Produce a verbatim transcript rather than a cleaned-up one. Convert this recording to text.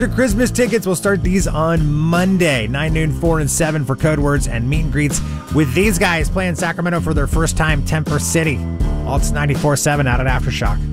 Your Christmas tickets, will start these on Monday, nine, noon, four, and seven for code words and meet and greets with these guys playing Sacramento for their first time, Temper City. Alts ninety-four point seven out at Aftershock.